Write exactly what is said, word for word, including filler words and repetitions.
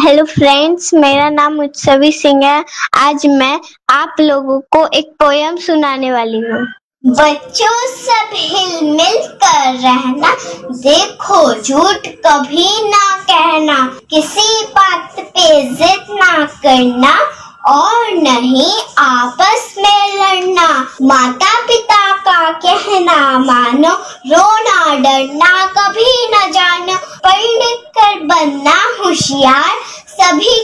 Hello friends, मेरा नाम उत्सवी सिंह है। आज मैं आप लोगों को एक पोयम सुनाने वाली हूँ। बच्चों सब हिल मिल कर रहना, देखो झूठ कभी ना कहना, किसी बात पे जिद ना करना और नहीं आपस में लड़ना। माता पिता का कहना मानो, रोना डरना कभी न जानो, पढ़ लिख कर बनना होशियार, सभी